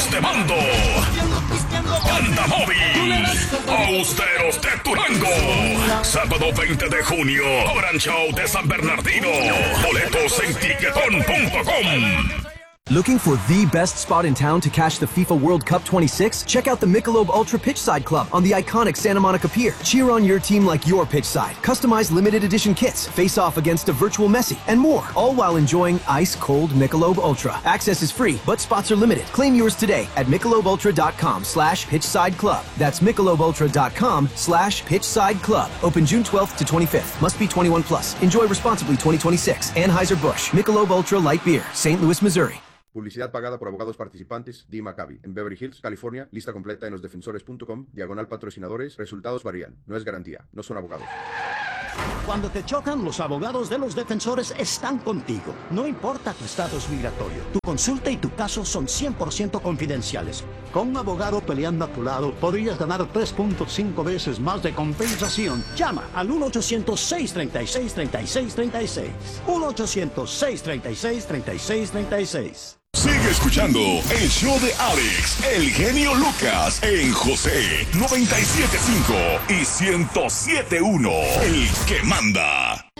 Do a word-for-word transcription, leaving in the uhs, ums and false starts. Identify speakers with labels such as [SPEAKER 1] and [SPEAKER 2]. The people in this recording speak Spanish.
[SPEAKER 1] de mando. Banda Móvil. Austeros de Durango. Sábado veinte de junio. Orange Show de San Bernardino. Boletos en tiquetón punto com.
[SPEAKER 2] Looking for the best spot in town to catch the FIFA World Cup twenty-six? Check out the Michelob Ultra Pitchside Club on the iconic Santa Monica Pier. Cheer on your team like your pitchside. Customize limited edition kits, face off against a virtual Messi, and more, all while enjoying ice-cold Michelob Ultra. Access is free, but spots are limited. Claim yours today at michelobultra.com slash pitchside club. That's michelobultra.com slash pitchside club. Open June twelfth to twenty-fifth. Must be twenty-one plus. Enjoy responsibly twenty twenty-six. Anheuser-Busch. Michelob Ultra Light Beer. Saint Louis, Missouri.
[SPEAKER 3] Publicidad pagada por abogados participantes, D. Maccabi, en Beverly Hills, California. Lista completa en losdefensores punto com, diagonal patrocinadores. Resultados varían. No es garantía. No son abogados.
[SPEAKER 4] Cuando te chocan, los abogados de los defensores están contigo. No importa tu estatus migratorio. Tu consulta y tu caso son cien por ciento confidenciales. Con un abogado peleando a tu lado, podrías ganar tres punto cinco veces más de compensación. Llama al uno ochocientos, seis treinta y seis, treinta y seis treinta y seis. uno ochocientos, seis treinta y seis, treinta y seis treinta y seis.
[SPEAKER 1] Sigue escuchando el show de Alex, el genio Lucas, en José noventa y siete punto cinco y ciento siete punto uno. El que manda.